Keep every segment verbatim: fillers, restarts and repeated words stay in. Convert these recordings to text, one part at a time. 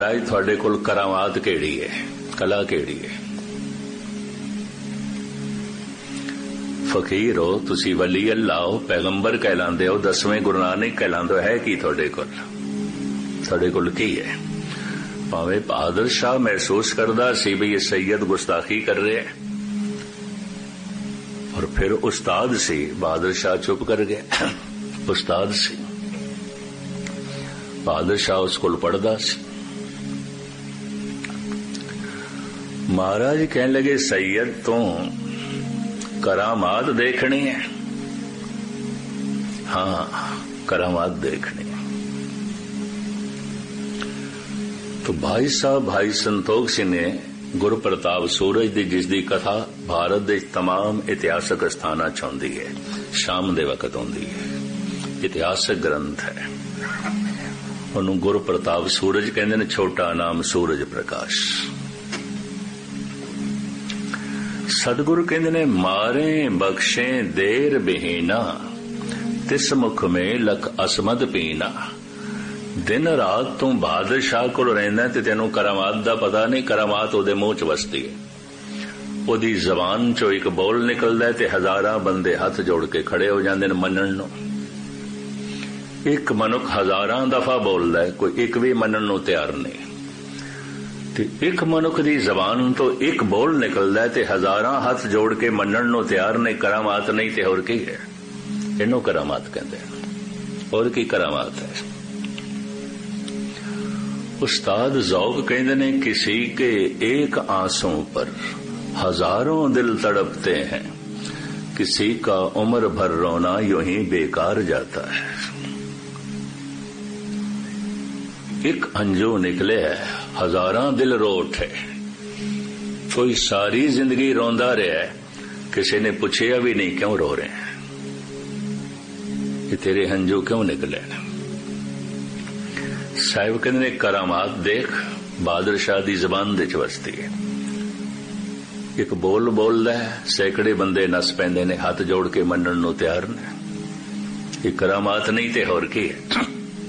राज थोड़े कोल करामात केड़ी है, कला केड़ी है? फकीर हो तुसी, वली अल्लाह हो, पैगंबर कहलांदे हो, दसवें गुरु नानक कहलांदे हो, है की थोड़े कोल? थोड़े कोल की है? भावे बहादुर शाह महसूस करदा सी भी ये सैयद गुस्ताखी कर रहे हैं, और फिर उस्ताद सी, बहादुर शाह चुप कर गए। उस्ताद सी, बहादुर शाह उस कोल पढ़दा सी। महाराज कहने लगे सैयद तो करामात देखनी है? हाँ करामात देखनी है। तो भाई साहब भाई संतोख सिंह ने गुरु प्रताप सूरज दी जिसदी कथा भारत दे तमाम इतिहासक स्थाना च आउंदी है, शाम दे वक्त आउंदी है, इतिहासक ग्रंथ है। उन्होंने गुरु प्रताप सूरज कहंदे ने, छोटा नाम सूरज प्रकाश। सदगुरु कहंदे ने, मारे बख्शे देर बिहीना, तिस मुख में लख असमद पीना। दिन रात तू बहादुर शाह कोल रहिंदा ते तैनू करामात दा पता नहीं। करामात ओदे मुंह च वसदी है, ओदी जबान चो एक बोल निकलदा है ते हजारां बंदे हाथ जोड़ के खड़े हो जांदे ने मनण नूं। एक मनुख हजारां दफा बोलदा है, कोई एक भी मनण नूं तैयार नहीं। ते एक मनुख दी जबान तो एक बोल निकलदा है ते हजारां हाथ जोड़ के मनण नूं तैयार नहीं। करामात नहीं ते होर की है? इनू करामात कहंदे ने। और की करामात है? उस्ताद ज़ौक़ कहंदे ने, किसी के एक आंसू पर हजारों दिल तड़पते हैं, किसी का उम्र भर रोना यूं ही बेकार जाता है। एक अंजू निकले है, हजारां दिल रो उठे। कोई सारी जिंदगी रोंदा रहा है, किसी ने पूछया भी नहीं क्यों रो रहे हैं, कि तेरे हंजू क्यों निकले? साहिब कहते ने, करामात देख बहादुर शाह दी जबान दे च वसदी है। एक बोल बोलदा है, सैकड़े बंदे नस पैंदे ने, हाथ जोड़ के मनण नूं तैयार ने। ये करामात नहीं ते होर की है?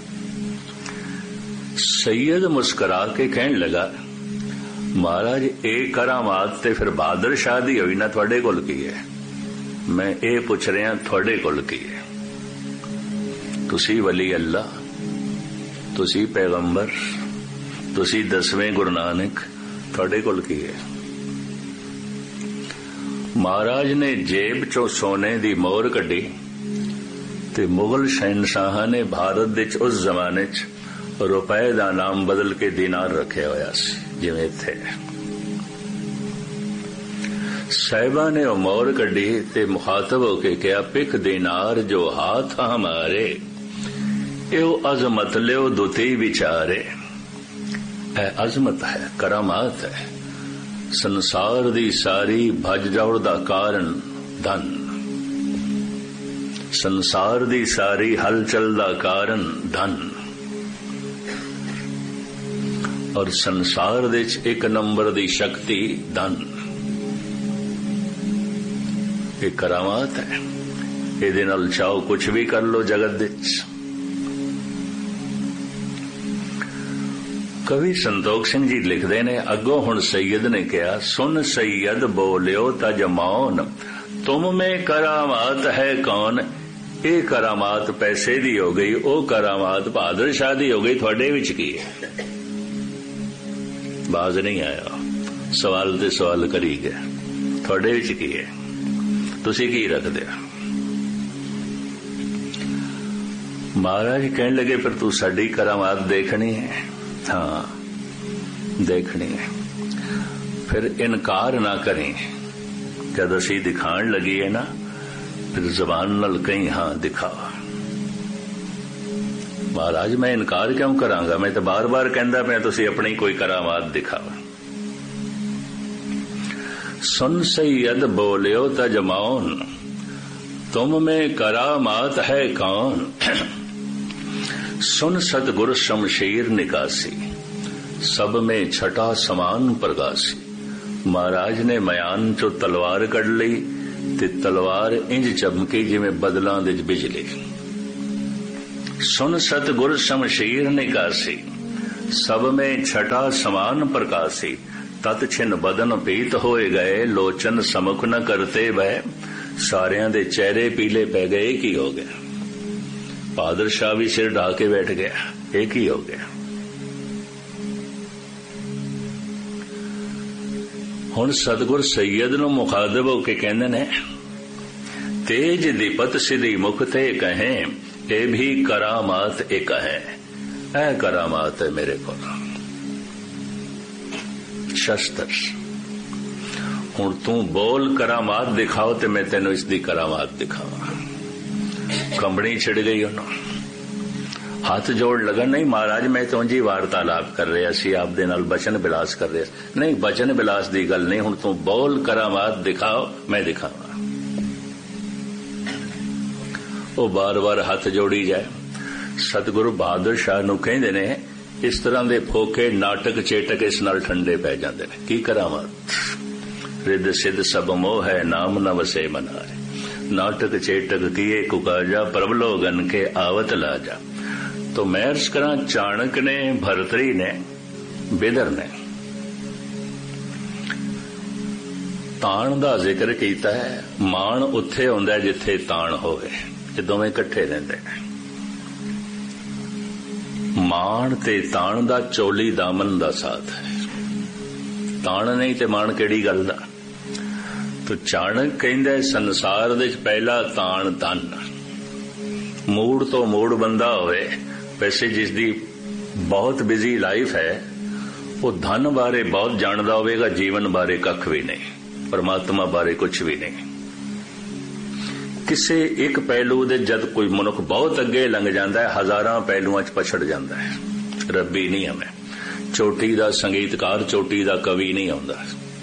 सैयद मुस्करा के कहने लगा, महाराज एक करामात ते फिर बहादुर शाह दी होई ना, थोड़े कोल की है? मैं ये पूछ रहा थोड़े कोल की है? तुसी वली अल्लाह, तुसी पैगंबर, तुसी दसवें गुरु नानक, थोड़े कोल की है? महाराज ने जेब चो सोने दी मोहर कड्डी ते मुगल शहनशाह ने भारत दे उस जमाने च रुपए दा नाम बदल के दीनार रखे होया सी, जिवें इत्थे। साहिबा ने ओ मोहर कड्डी ते मुखातब होके कहा, पिख दीनार जो हाथ हमारे, यो अजमत लियो दुती विचारे। है अजमत है, करामात है। संसार दी सारी भज दौड़ दा कारण धन, संसार दी सारी हलचल दा कारण धन, और संसार दे एक नंबर दी शक्ति धन। ये करामात है। ये नाल चाहो कुछ भी कर लो जगत दे। कवि संतोख सिंह जी लिखते ने, अगो हुण सैयद ने कहा, सुन सैयद बोलियो तज मौन, तुम में करामात है कौन? ये करामात पैसे दी हो गई, ओ करामात बहादुर शाह दी हो गई, थोड़े विच की है? बाज नहीं आया, सवाल ते सवाल करी गया, थोड़े विच की है? तुसी की रखदे? महाराज कहने लगे, पर तू साडी करामात देखनी है? हाँ देखनी है। फिर इनकार ना करें, जब असी दिखाण लगी है ना, फिर जबान नाल कहीं हाँ दिखावा। महाराज मैं इनकार क्यों करांगा, मैं तो बार बार कहंदा पिया तुसी अपनी कोई करामात दिखावा। सुन सैयद बोलियो तज मौन, तुम में करामात है कौन? सुन सतगुर शमशीर निकासी, सब में छठा समान प्रगासी। महाराज ने मयान चो तलवार कढ़ ली ते तलवार इंज चमकी जिवें बदलां दे बिजली। सुन सतगुर शमशीर निकासी, सब में छठा समान प्रकाशी, तत छिन बदन पीत होए गए, लोचन समुख न करते वह, सारियां दे चेहरे पीले पै गए। एक ही हो गया। बहादुर शाह भी सिर ढा के बैठ गया, एक ही हो गया। हुण सतगुर सैयद नूं मुखादब होके कहंदे ने, तेज दीपत सिधी मुख ते कहें, ए भी करामात एक है। ऐ करामात है मेरे को शस्त्र। हुण तू बोल करामात दिखाओ ते मैं तेनों इसकी करामात दिखावा। कंबनी छिड़ गई उन्होंने, हाथ जोड़ लगा, नहीं महाराज मैं तो जी वार्तालाप कर रहा सी, आप दे नाल बचन बिलास कर रहा। नहीं बचन बिलास दी गल नहीं, हुण तू बोल करामात दिखाओ मैं दिखावा। वो बार बार हाथ जोड़ी जाए। सतगुरु बहादुर शाह नूं कहंदे ने, इस तरह दे फोके नाटक चेटक इस नाल ठंडे पै जांदे ने। की करामात रिद सिद्ध सब मोह है, नाम न वसे मनाए। नाटक चेटक किए कुकाजा, प्रभ लोगन के आवत लाजा। तो मैं अर्ज करा, चाणक ने, भरतरी ने, बिदर ने ताण दा जिक्र कीता है। माण उत्थे हुंदा जिथे ताण होवे, ये दोवें इकट्ठे रहिंदे ने। माण ते ताण दा चोली दामन दा साथ है। ताण नहीं ते माण केड़ी गल दा। तो चाणक कहंदा संसार दे पहला ताण धन। मूड तो मूड बंदा होवे, वैसे जिसदी बहुत बिजी लाइफ है वो धन बारे बहुत जानदा होवेगा, जीवन बारे कख भी नहीं, परमात्मा बारे कुछ भी नहीं। किसी एक पहलू दे जद कोई मनुख बहुत अगे लंघ जाता है, हजारां पहलुआं च पछड़ जाता है। रब्बी नहीं हमें चोटी दा संगीतकार, चोटी दा कवि नहीं आउंदा।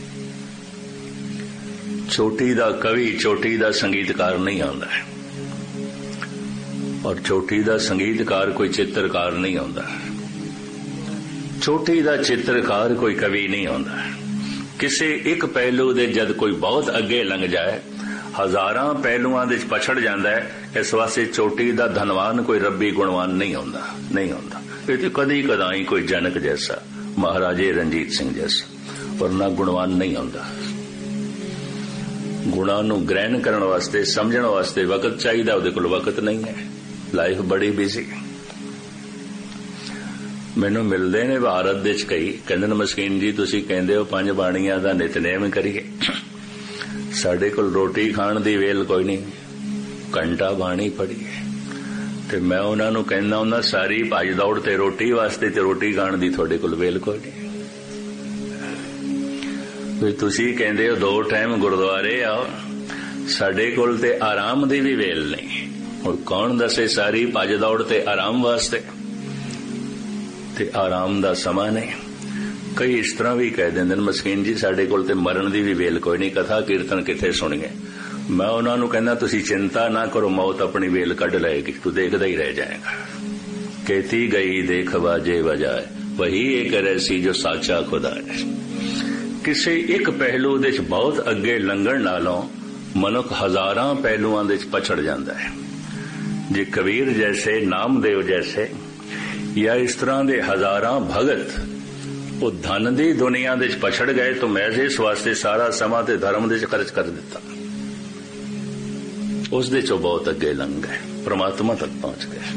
चोटी दा कवि, चोटी दा संगीतकार नहीं आउंदा है। और चोटी दा संगीतकार कोई चित्रकार नहीं आउंदा। चोटी दा चित्रकार कोई कवि नहीं आउंदा। किसी एक पहलू दे जद कोई बहुत अगे लंघ जाए, हजारां पहलुआं दे पछड़ जाता है। इस वास्ते चोटी दा धनवान कोई रब्बी गुणवान नहीं होंदा, नहीं होंदा। ये तो कदी कदाई कोई जनक जैसा, महाराजे रंजीत सिंह जैसा, वरना गुणवान नहीं होंदा। गुणां नूं ग्रहण करने वास्ते, समझण वास्ते वक्त चाहिए, उहदे कोल वक्त नहीं है। लाइफ बड़ी बिजी। मैनूं मिलदे ने भारत दे च कई, कहंदे ने मस्कीन जी तुसीं कहंदे हो पंज बाणियां दा नितनेम करिए, साडे कोल रोटी खाण दी वेल कोई नहीं, घंटा बाणी पढ़ीए। ते मैं उन्हां नूं कहंदा हुंदा, सारी भज दौड़ ते रोटी वास्ते, ते रोटी खाण दी तुहाडे कोल वेल कोई नहीं। वे तुसीं कहंदे हो दो टाइम गुरुद्वारे आओ, साडे कोल ते आराम दी भी वेल नहीं। हुण कौन दसे सारी भज दौड़ ते आराम वास्ते, ते आराम दा समा नहीं। कई इस तरह भी कह देंदे ने, मस्कीन जी साडे कोल ते मरण दी भी वेल कोई नहीं, कथा कीर्तन किथे सुणीए। मैं उन्हां नूं कहंदा तुसीं चिंता ना करो, मौत अपनी वेल कढ लएगी, तू देखदा ही रह जाएगा। कहती गई देख बाजे बजाए, वही एक रहसी जो साचा खुदा है। किसी एक पहलू दे च बहुत अगे लंघण नालों मनुख हजारां पहलुआं दे च पछड़ जांदा है। जे कबीर जैसे, नामदेव जैसे या इस तरह दे हजारां भगत वो धन दी दुनिया दे पछड़ गए, तो मैं इस वास्ते सारा समा ते धर्म दे खर्च कर दिता। उस दे चो बहुत अगे लंघ गए, परमात्मा तक पहुंच गए।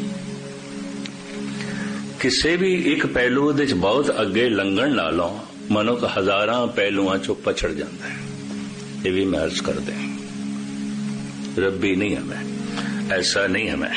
किसी भी एक पहलू दे बहुत अगे लंघण नालों मनुख हजारां पहलुआं चो पछड़ जाता है। ये भी मैं अर्ज कर दे, रब्बी नहीं हमें, ऐसा नहीं हमें।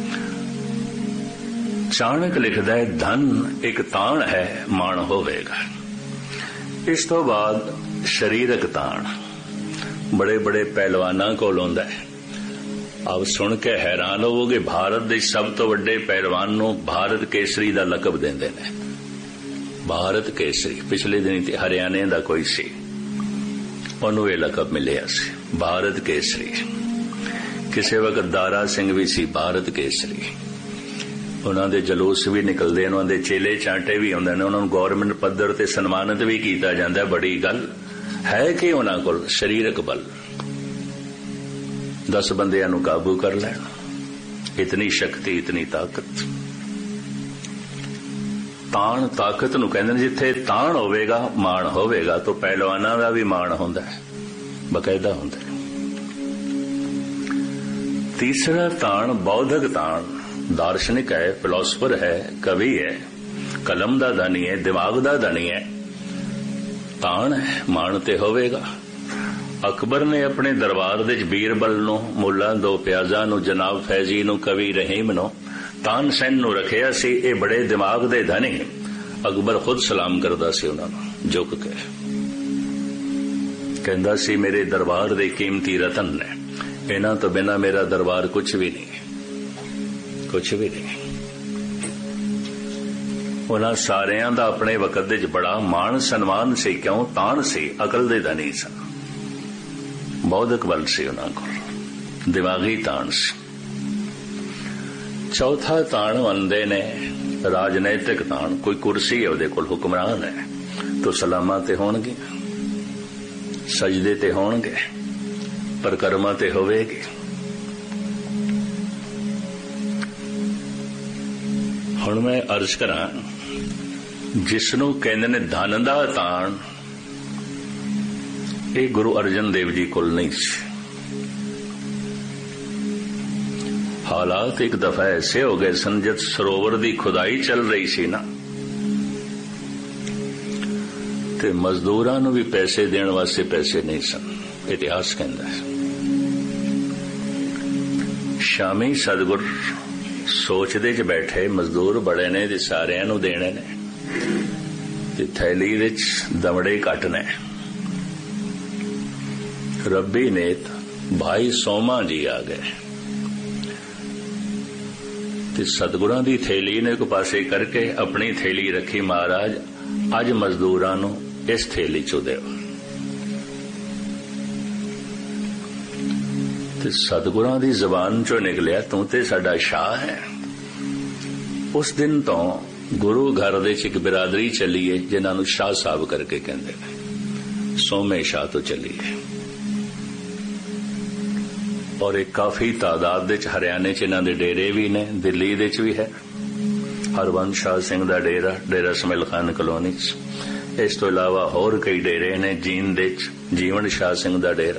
चाणक लिखदा है, धन एक ताण है, माण होवेगा। इस तो बाद शरीरक ताण बड़े बड़े पहलवानां कोल हुंदा है। अब सुन के हैरान होवोगे, भारत दे सब तो वड्डे पहलवान नूं भारत केसरी दा लकब देंदे ने। भारत केसरी पिछले दिन हरियाणे दा कोई सी, ਉਹਨੂੰ ਇਹ ਲਕਬ ਮਿਲਿਆ ਸੀ ਭਾਰਤ ਕੇਸਰੀ। ਕਿਸੇ ਵਕਤ ਦਾਰਾ ਸਿੰਘ ਵੀ ਸੀ ਭਾਰਤ ਕੇਸਰੀ। ਉਹਨਾਂ ਦੇ ਜਲੂਸ ਵੀ ਨਿਕਲਦੇ ਨੇ, ਉਹਨਾਂ ਦੇ ਚੇਲੇ ਚਾਂਟੇ ਵੀ ਹੁੰਦੇ ਨੇ, ਉਹਨਾਂ ਨੂੰ ਗੌਰਮੈਂਟ ਪੱਧਰ ਤੇ ਸਨਮਾਨਿਤ ਵੀ ਕੀਤਾ ਜਾਂਦਾ। ਬੜੀ ਗੱਲ ਹੈ ਕਿ ਉਹਨਾਂ ਕੋਲ ਸਰੀਰਕ ਬਲ, दस ਬੰਦਿਆਂ ਨੂੰ ਕਾਬੂ ਕਰ ਲੈਣ, ਇਤਨੀ ਸ਼ਕਤੀ, ਇਤਨੀ ਤਾਕਤ। ਤਾਣ ਤਾਕਤ ਨੂੰ ਕਹਿੰਦੇ ਨੇ। ਜਿੱਥੇ ਤਾਣ ਹੋਵੇਗਾ ਮਾਣ ਹੋਵੇਗਾ। ਤਾਂ ਪਹਿਲਵਾਨਾਂ ਦਾ ਵੀ ਮਾਣ ਹੁੰਦਾ ਹੈ, ਬਕਾਇਦਾ ਹੁੰਦਾ ਹੈ। ਤੀਸਰਾ ਤਾਣ ਬੌਧਿਕ ਤਾਣ, ਦਾਰਸ਼ਨਿਕ ਹੈ, ਫਿਲਾਸਫਰ ਹੈ, ਕਵੀ ਹੈ, ਕਲਮ ਦਾ ਧਨੀ ਹੈ, ਦਿਮਾਗ ਦਾ ਧਨੀ ਹੈ। ਤਾਣ ਹੈ, ਮਾਣ ਤੇ ਹੋਵੇਗਾ। ਅਕਬਰ ਨੇ ਆਪਣੇ ਦਰਬਾਰ ਦੇ ਵਿੱਚ ਬੀਰਬਲ ਨੂੰ, ਮੁੱਲਾ ਦੋ ਪਿਆਜ਼ਾ ਨੂੰ, ਜਨਾਬ ਫੈਜ਼ੀ ਨੂੰ, ਕਵੀ ਰਹੀਮ ਨੂੰ, ਤਾਨਸੈਨ ਨੂੰ ਰੱਖਿਆ ਸੀ। ਇਹ ਬੜੇ ਦਿਮਾਗ ਦੇ ਧਨੀ। ਅਕਬਰ ਖੁਦ ਸਲਾਮ ਕਰਦਾ ਸੀ ਉਹਨਾਂ ਨੂੰ ਝੁਕ ਕੇ, ਕਹਿੰਦਾ ਸੀ ਮੇਰੇ ਦਰਬਾਰ ਦੇ ਕੀਮਤੀ ਰਤਨ ਨੇ, ਇਹਨਾਂ ਤੋਂ ਬਿਨਾਂ ਮੇਰਾ ਦਰਬਾਰ ਕੁਝ ਵੀ ਨਹੀਂ, ਕੁਝ ਵੀ ਨਹੀਂ। ਉਹਨਾਂ ਸਾਰਿਆਂ ਦਾ ਆਪਣੇ ਵਕਤ ਵਿੱਚ ਬੜਾ ਮਾਣ ਸਨਮਾਨ ਸੀ। ਕਿਉਂ? ਤਾਣ ਸੀ, ਅਕਲ ਦੇ ਧਨੀ ਸਨ, ਬੌਧਿਕ ਬਲ ਸੀ ਉਹਨਾਂ ਕੋਲ, ਦਿਮਾਗੀ ਤਾਣ ਸੀ। ਚੌਥਾ ਤਾਣ ਮੰਨਦੇ ਨੇ ਰਾਜਨੈਤਿਕ ਤਾਣ। ਕੋਈ ਕੁਰਸੀ ਹੈ ਉਹਦੇ ਕੋਲ, ਹੁਕਮਰਾਨ ਹੈ, ਤਾਂ ਸਲਾਮਾਂ ਤੇ ਹੋਣਗੇ, ਸਜਦੇ ਤੇ ਹੋਣਗੇ, ਪਰਕਰਮਾ ਤੇ ਹੋਵੇਗੀ। ਹੁਣ ਮੈਂ ਅਰਜ਼ ਕਰਾਂ, ਜਿਸ ਨੂੰ ਕਹਿੰਦੇ ਨੇ ਧਨ ਦਾ ਤਾਣ, ਇਹ ਗੁਰੂ ਅਰਜਨ ਦੇਵ ਜੀ ਕੋਲ ਨਹੀਂ ਸੀ। ਹਾਲਾਤ ਇੱਕ ਦਫਾ ਐਸੇ ਹੋ ਗਏ ਸਨ, ਜਦ ਸਰੋਵਰ ਦੀ ਖੁਦਾਈ ਚੱਲ ਰਹੀ ਸੀ ਨਾ, ਤੇ ਮਜ਼ਦੂਰਾਂ ਨੂੰ ਵੀ ਪੈਸੇ ਦੇਣ ਵਾਸਤੇ ਪੈਸੇ ਨਹੀਂ ਸਨ। ਇਤਿਹਾਸ ਕਹਿੰਦਾ ਹੈ। ਸ਼ਾਮੀ ਸਤਿਗੁਰ ਸੋਚਦੇ ਚ ਬੈਠੇ, ਮਜ਼ਦੂਰ ਬੜੇ ਨੇ ਤੇ ਸਾਰਿਆਂ ਨੂੰ ਦੇਣੇ ਨੇ, ਤੇ ਥੈਲੀ ਵਿੱਚ ਦਮੜੇ ਘੱਟ ਨੇ। ਰੱਬੀ ਨੇਤ ਭਾਈ ਸੋਮਾ ਜੀ ਆ ਗਏ ਤੇ ਸਤਿਗੁਰਾਂ ਦੀ ਥੈਲੀ ਨੂੰ ਇੱਕ ਪਾਸੇ ਕਰਕੇ ਆਪਣੀ ਥੈਲੀ ਰੱਖੀ। ਮਹਾਰਾਜ, ਅੱਜ ਮਜ਼ਦੂਰਾਂ ਨੂੰ ਇਸ ਥੈਲੀ ਚੋਂ ਦਿਓ। ਤੇ ਸਤਿਗੁਰਾਂ ਦੀ ਜ਼ਬਾਨ ਚੋਂ ਨਿਕਲਿਆ, ਤੂੰ ਤੇ ਸਾਡਾ ਸ਼ਾਹ ਹੈ। ਉਸ ਦਿਨ ਤੋਂ ਗੁਰੂ ਘਰ ਦੇ ਚ ਇੱਕ ਬਿਰਾਦਰੀ ਚੱਲੀ ਹੈ, ਜਿਨ੍ਹਾਂ ਨੂੰ ਸ਼ਾਹ ਸਾਹਿਬ ਕਰਕੇ ਕਹਿੰਦੇ ਨੇ। ਸੋਮੇ ਸ਼ਾਹ ਤੋਂ ਚੱਲੀ ਹੈ, ਔਰ ਇਹ ਕਾਫੀ ਤਾਦਾਦ ਦੇ ਚ ਹਰਿਆਣੇ ਚ ਇਹਨਾਂ ਦੇ ਡੇਰੇ ਵੀ ਨੇ, ਦਿੱਲੀ ਦੇ ਚ ਵੀ ਹੈ। ਹਰਬੰਸ ਸ਼ਾਹ ਸਿੰਘ ਦਾ ਡੇਰਾ, ਡੇਰਾ ਸਮੇਲ ਖਾਨ ਕਲੋਨੀ ਚ। ਇਸ ਤੋਂ ਇਲਾਵਾ ਹੋਰ ਕਈ ਡੇਰੇ ਨੇ, ਜੀਂਦ ਦੇ ਚ ਜੀਵਨ ਸ਼ਾਹ ਸਿੰਘ ਦਾ ਡੇਰਾ,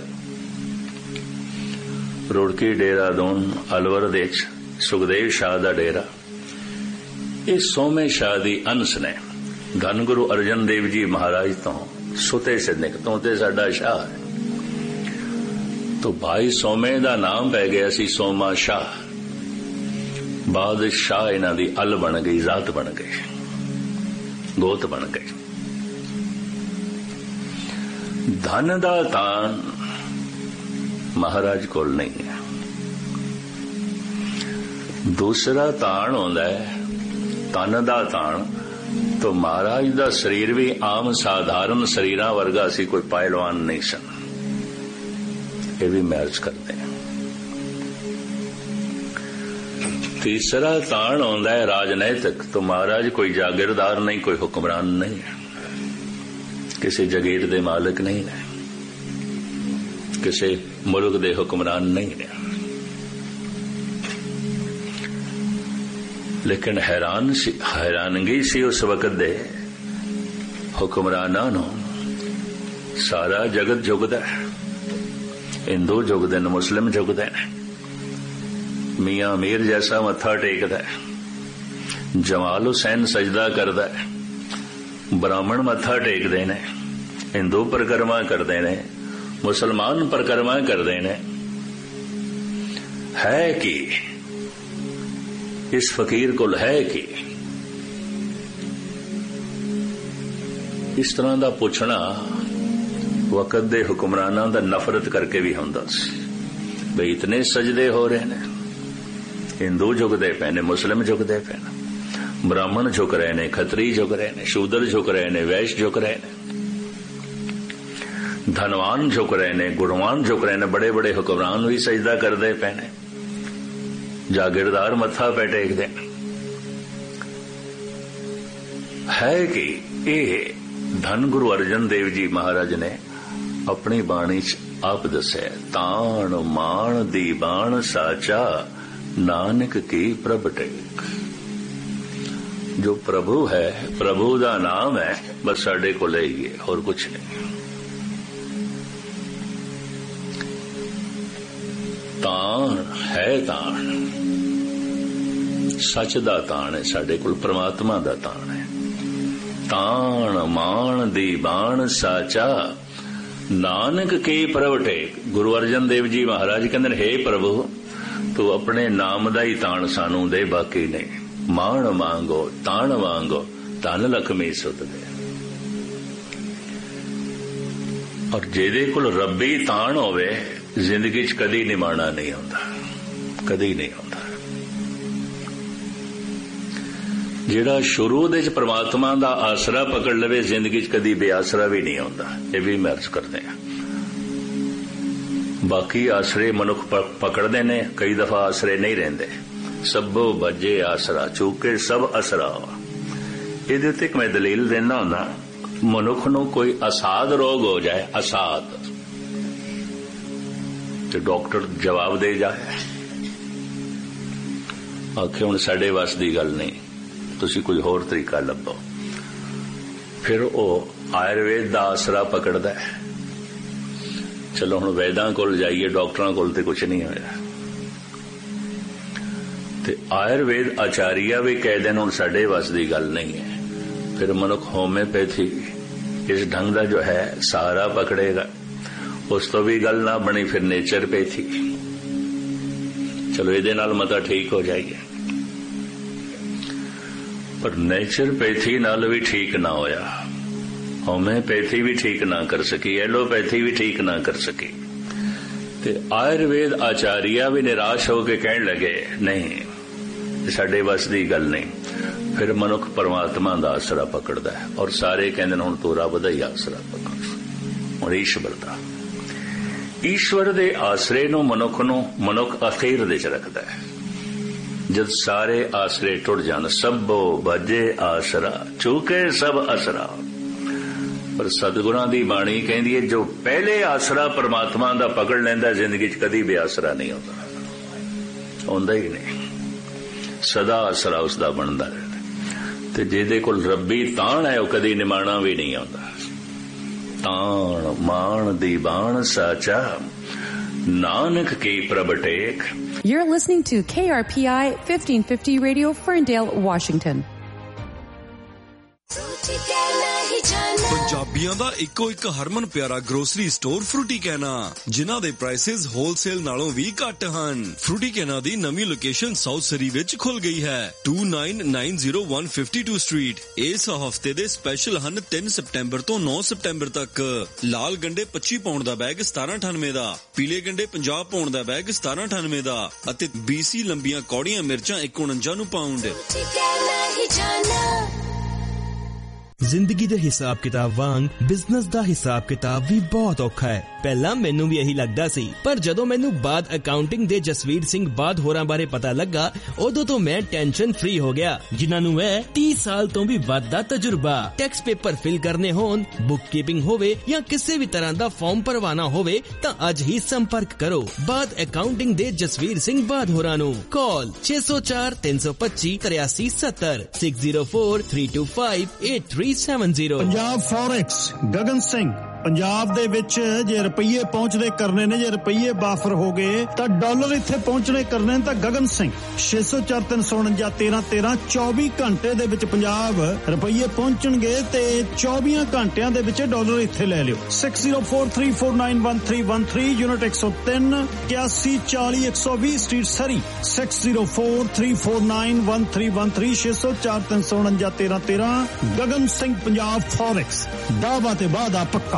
ਰੁੜਕੀ ਡੇਰਾ ਦੋਨ, ਅਲਵਰ ਦੇ ਚ ਸੁਖਦੇਵ ਸ਼ਾਹ ਦਾ ਡੇਰਾ। ਇਹ ਸੋਮੇ ਸ਼ਾਹ ਦੀ ਅੰਸ਼ ਨੇ। ਧੰਨ ਗੁਰੂ ਅਰਜਨ ਦੇਵ ਜੀ ਮਹਾਰਾਜ ਤੋਂ ਸੁਤੇ ਸਿੱਧਕ ਤੋਂ ਤੇ ਸਾਡਾ ਸ਼ਾਹ ਹੈ। तो भाई सोमे का नाम पै गया सी सोमा शाह। बादशाह इन्हां दी अल बन गई, जात बन गई, गोत बन गई। धन दा तान महाराज कोल नहीं है। दूसरा तान होंदा है तन दा तान। तो महाराज दा शरीर भी आम साधारण शरीरां वर्गा सी, कोई पहलवान नहीं सन। ये भी मैच करते हैं। तीसरा तान होंदा है राजनैतिक। तो महाराज कोई जागीरदार नहीं, कोई हुक्मरान नहीं है, किसी जगीर दे मालिक नहीं है, किसी मुल्क दे हुक्मरान नहीं है। लेकिन हैरान सी हैरानगी सी उस वक्त दे हुक्मरानां नूं। सारा जगत झुकदा है, हिंदू झुकदे ने, मुस्लिम झुकदे ने, मियां मीर जैसा मत्था टेकदा है, जमाल हुसैन सजदा करदा है, ब्राह्मण मत्था टेकदे ने, हिंदू परिक्रमा करदे ने, मुसलमान परिक्रमा करदे ने। है कि इस फकीर कोल है कि इस तरह का पुछना वक़्त दे हुक्मरानां दा नफरत करके भी हुंदा सी। बई इतने सजदे हो रहे ने, हिंदू झुकदे पे ने, मुस्लिम झुकदे पे ने, ब्राह्मण झुक रहे ने, खत्री झुक रहे ने, शूदर झुक रहे ने, वैश्य झुक रहे ने, धनवान झुक रहे ने, गुणवान झुक रहे ने, बड़े बड़े हुक्मरान भी सजदा करदे पे ने, जागीरदार मत्था पे टेकदे ने। है कि ये धन गुरु अर्जन देव जी महाराज ने अपनी बाणी च आप दस्या, ताण माण दी बाण साचा नानक की प्रभ टेक। जो प्रभु है, प्रभु दा नाम है, बस साडे कोल ही है, और कुछ नहीं। ताण है, ताण सच दा ताण है, साडे कोल परमात्मा दा ताण है। ताण माण दी बाण साचा नानक के प्रवटे। गुरु अर्जन देव जी महाराज कहंदे ने, हे प्रभु तू अपने नाम दा ही ताण सानू दे, बाकी नहीं। माण मांगो ताण मांगो, धन लक्ष्मी सुत दे। और जेदे कोल रब्बी ताण होवे, जिंदगी च कदी निमाणा नहीं होंदा, कदी नहीं होंदा। जेड़ा शुरू दे च परमात्मा दा आसरा पकड़ लवे, जिंदगी च कदी बेआसरा भी नहीं होंदा। ये भी मैं अर्ज करदे हां। बाकी आसरे मनुख पकड़दे ने, कई दफा आसरे नहीं रहिंदे। सबो बजे आसरा चूके सब असरा। इहदे उत्ते मैं दलील देना हुंदा, मनुख नूं कोई असाध रोग हो जाए, असाध, तो डॉक्टर जवाब दे जाए, आखे हुण साडे वस दी गल नहीं, तुसीं कोई होर तरीका लभो। फिर वह आयुर्वेद दा आसरा पकड़दा है। चलो हुण वैदां कोल जाइए, डॉक्टरां कोल ते कुछ नहीं होया। ते आयुर्वेद आचार्य भी कह देन हुण साडे वस दी गल नहीं है। फिर मनुख होम्योपैथी इस ढंग दा जो है सहारा पकड़ेगा, उस तो भी गल ना बनी, फिर नेचरपैथी। चलो इहदे नाल मता ठीक हो जाइए, पर नेचरपैथी नाल भी ठीक ना होया, होम्योपैथी भी ठीक ना कर सकी, एलोपैथी भी ठीक ना कर सकी। ते आयुर्वेद आचार्य भी निराश होकर कहने लगे, नहीं साडे वस दी गल नहीं। फिर मनुख परमात्मा दा आसरा पकड़दा है, और सारे कहंदे हुण तू रब दा ही आसरा पकड़। हुण ईश्वर दा, ईश्वर दे आसरे नूं मनुख नूं मनुख अखीर दे च रखदा है। जद सारे आसरे टुट जान, सबो बजे आसरा चूके सब असरा। पर सतगुरां दी बाणी कहंदी है, जो पहले आसरा परमात्मा दा पकड़ लैंदा, जिंदगी च कदी बेआसरा नहीं होंदा, होंदा ही नहीं। सदा आसरा उसदा बनदा रहंदा। ते जेदे कोल रब्बी ताण है, वह कदी निमाणा भी नहीं आउंदा। ताण माण दी बाण साचा नानक की प्रभ take. You're listening to K R P I fifteen fifty Radio, Ferndale, Washington. ਪੰਜਾਬੀਆਂ ਦਾ ਇੱਕੋ ਇੱਕ ਹਰਮਨ ਪਿਆਰਾ ਗਰੋਸਰੀ ਸਟੋਰ ਫਰੂਟੀ ਕਹਿਣਾ, ਜਿਨ੍ਹਾਂ ਦੇ ਪ੍ਰਾਈਸਿਸ ਹੋਲਸੇਲ ਨਾਲੋਂ ਵੀ ਘੱਟ ਹਨ। ਫਰੂਟੀ ਕਹਿਣਾ ਦੀ ਨਵੀਂ ਲੋਕੇਸ਼ਨ ਸਾਊਥ ਸਰੀ ਵਿੱਚ ਖੁੱਲ ਗਈ ਹੈ, two nine nine zero one five two street. ਇਸ ਹਫਤੇ ਦੇ ਸਪੈਸ਼ਲ ਹਨ ਤਿੰਨ ਸਤੰਬਰ ਤੋਂ ਨੌਂ ਸਤੰਬਰ ਤੱਕ। ਲਾਲ ਗੰਡੇ ਪੱਚੀ ਪਾਉਂਡ ਦਾ ਬੈਗ ਸਤਾਰਾਂ ਅਠਾਨਵੇਂ ਦਾ, ਪੀਲੇ ਗੰਡੇ ਪੰਜਾਹ ਪਾਉਂਡ ਦਾ ਬੈਗ ਸਤਾਰਾਂ ਅਠਾਨਵੇਂ ਦਾ, ਅਤੇ ਬੀਸੀ ਲੰਬੀਆਂ ਕੌੜੀਆਂ ਮਿਰਚਾਂ ਇੱਕ ਉਣੰਜਾ ਨੂੰ ਪਾਉਂਡ। ਜ਼ਿੰਦਗੀ ਦੇ ਹਿਸਾਬ ਕਿਤਾਬ ਵਾਂਗ ਬਿਜ਼ਨਸ ਦਾ ਹਿਸਾਬ ਕਿਤਾਬ ਵੀ ਬਹੁਤ ਔਖਾ ਹੈ। ਪਹਿਲਾਂ ਮੈਨੂੰ ਵੀ ਇਹੀ ਲੱਗਦਾ ਸੀ, ਪਰ ਜਦੋਂ ਮੈਨੂੰ ਬਾਦ ਅਕਾਊਂਟਿੰਗ ਦੇ ਜਸਵੀਰ ਸਿੰਘ ਬਾਦ ਹੋਰਾਂ ਬਾਰੇ ਪਤਾ ਲੱਗਾ, ਉਦੋਂ ਤੋਂ ਮੈਂ ਟੈਨਸ਼ਨ ਫ੍ਰੀ ਹੋ ਗਿਆ, ਜਿਨ੍ਹਾਂ ਨੂੰ ਹੈ ਤੀਹ ਸਾਲ ਤੋਂ ਵੀ ਵੱਧ ਦਾ ਤਜਰਬਾ। ਟੈਕਸ ਪੇਪਰ ਫਿਲ ਕਰਨੇ ਹੋਣ, ਬੁੱਕ ਕੀਪਿੰਗ ਹੋਵੇ ਜਾਂ ਕਿਸੇ ਵੀ ਤਰ੍ਹਾਂ ਦਾ ਫਾਰਮ ਭਰਵਾਣਾ ਹੋਵੇ, ਤਾਂ ਅੱਜ ਹੀ ਸੰਪਰਕ ਕਰੋ ਬਾਦ ਅਕਾਊਂਟਿੰਗ ਦੇ ਜਸਵੀਰ ਸਿੰਘ ਬਾਦ ਹੋਰਾਂ ਨੂੰ। ਕਾਲ ਛੇ ਸੌ ਚਾਰ ਤਿੰਨ ਸੌ ਪੱਚੀ ਤਰਿਆਸੀ ਸੱਤਰ six zero four three two five eight three seven zero. Punjab forex Gagan Singh. Punjab ਦੇ ਵਿੱਚ ਜੇ ਰੁਪਈਏ ਪਹੁੰਚਦੇ ਕਰਨੇ ਨੇ, ਜੇ ਰੁਪਈਏ ਬਾਫਰ ਹੋ ਗਏ ਤਾਂ ਡਾਲਰ ਇੱਥੇ ਪਹੁੰਚਣੇ ਕਰਨੇ ਨੇ, ਤਾਂ ਗਗਨ ਸਿੰਘ ਛੇ ਸੌ ਚਾਰ ਤਿੰਨ ਸੌ ਉਣੰਜਾ ਤੇਰਾਂ ਤੇਰਾਂ ਚੌਵੀ ਘੰਟੇ ਦੇ ਵਿੱਚ ਪੰਜਾਬ ਰੁਪਈਏ ਪਹੁੰਚਣਗੇ ਤੇ ਚੌਵੀ ਘੰਟਿਆਂ ਦੇ ਵਿੱਚ ਡਾਲਰ ਇੱਥੇ ਲੈ ਲਿਓ। Six zero four three four nine one three one three unit ਇੱਕ ਸੌ ਤਿੰਨ ਇਕਿਆਸੀ ਚਾਲੀ ਇੱਕ ਸੌ ਵੀਹ ਸਟਰੀਟ ਸਰੀ। Six zero four three four nine one three one three ਛੇ ਸੌ ਚਾਰ ਤਿੰਨ ਸੌ ਉਣੰਜਾ ਤੇਰਾਂ ਤੇਰਾਂ। ਗਗਨ ਸਿੰਘ ਪੰਜਾਬ ਫੋਰੈਕਸ, ਦਾਅਵਾ ਤੇ ਵਾਅਦਾ ਪੱਕਾ।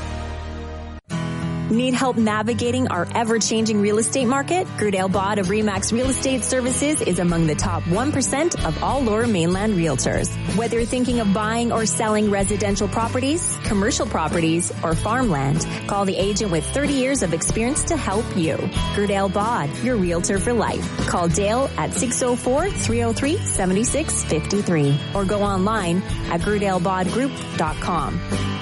Need help navigating our ever-changing real estate market? Grudale Bod of Remax Real Estate Services is among the top one percent of all Lower Mainland realtors. Whether you're thinking of buying or selling residential properties, commercial properties, or farmland, call the agent with thirty years of experience to help you. Grudale Bod, your realtor for life. Call Dale at six oh four, three oh three, seven six five three or go online at grudale bod group dot com.